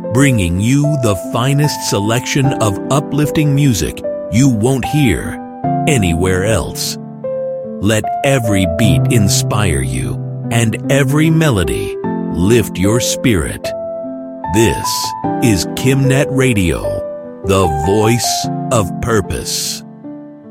bringing you the finest selection of uplifting music you won't hear anywhere else. Let every beat inspire you and every melody lift your spirit. This is Kimnet Radio, the voice of purpose.